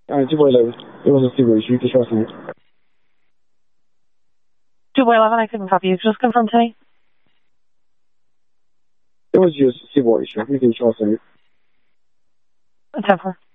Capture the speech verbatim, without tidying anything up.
Uh, two eleven. It was a civil issue. Just trust me. two eleven, I couldn't copy you. Just confirm to me. It was just a civil issue. You can trust me. ten four.